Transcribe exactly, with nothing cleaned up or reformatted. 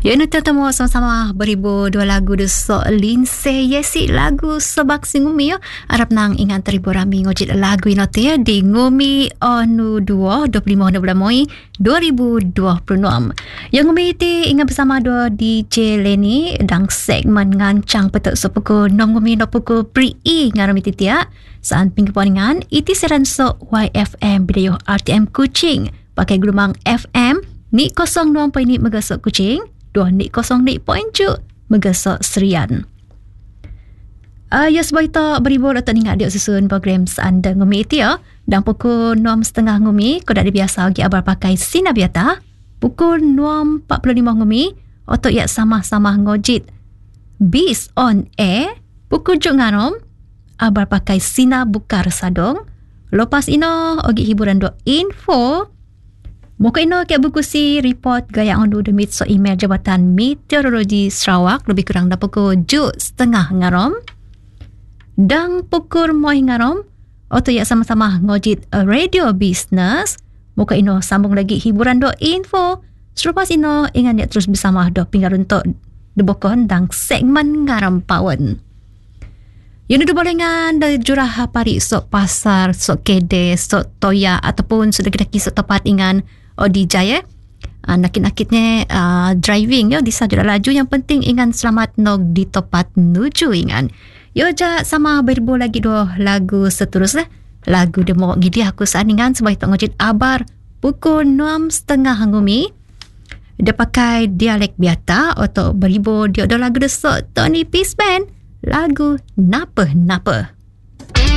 Ya, ini temu sama-sama beribu dua lagu desok Lindsay Yesi lagu sebak singumi ya. Arab nang ingat teribu rami ngojit lagu ini ya di ngumi onu dua dua puluh lima bulan Mei dua ribu dua puluh enam. Yang ngumi itu ingat bersama dua D J Lenny dan segmen ngancang petuk sepukul enam ngumi no pukul pri i ngarami titia. Saat pinggir poningan itu seran so Y F M video R T M Kuching pakai gelombang F M ni kosong dua point ni megasok Kuching, dua ni kosong ni point ju megasok Serian. Uh, ya sebab itu beribu atau ingat dia susun program anda ngumi itu ya. Dan pukul enam setengah ngumi kau dah biasa lagi abar pakai Sinabiata. Pukul enam empat puluh lima ngumi atau ya sama-sama ngojit Bis on Air. Pukul juk ngarom abar pakai Sina Bukar Sadong. Lepas ino ogi hiburan do info. Muka ino kaya buku si report gaya ondu demit so email Jabatan Meteorologi Sarawak lebih kurang dah pukul juk setengah ngarom. Dan pukul moi ngarom atau ya sama-sama ngojit radio business. Muka ino sambung lagi hiburan do info. Selepas ino ingat dia terus bersama do pinggar untuk debokon dan segmen ngaram pawan. Yang itu boleh ngan dari jurah pari sok pasar, sok kede, sok toya ataupun sudah kita kisah tepat ingan Odi Jaya. Uh, nakit-nakitnya uh, driving ya di saja laju yang penting ingan selamat nog di tepat nuju ingan. Yo ja sama berbo lagi dua lagu seterusnya. Lagu demo gidi aku sandingan sebagai tak ngojit abar pukul enam setengah ngumi. Dia pakai dialek biata atau beribu dia ada lagu desok Tony Peace Band. Lagu Napa Napa.